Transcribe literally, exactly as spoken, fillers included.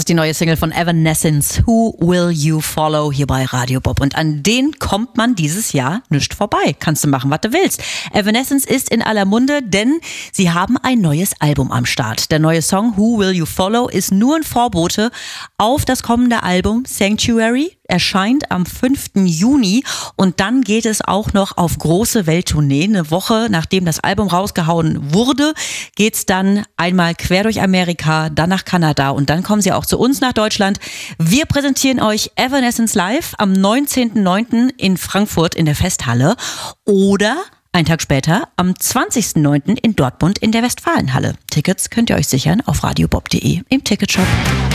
ist die neue Single von Evanescence, Who Will You Follow, hier bei Radio Bob. Und an den kommt man dieses Jahr nicht vorbei. Kannst du machen, was du willst. Evanescence ist in aller Munde, denn sie haben ein neues Album am Start. Der neue Song Who Will You Follow ist nur ein Vorbote auf das kommende Album Sanctuary. Erscheint am fünften Juni und dann geht es auch noch auf große Welttournee. Eine Woche nachdem das Album rausgehauen wurde, geht's dann einmal quer durch Amerika, dann nach Kanada und dann kommen sie auch zu uns nach Deutschland. Wir präsentieren euch Evanescence live am neunzehnten neunten in Frankfurt in der Festhalle oder einen Tag später am zwanzigsten neunten in Dortmund in der Westfalenhalle. Tickets könnt ihr euch sichern auf radiobob punkt de im Ticketshop.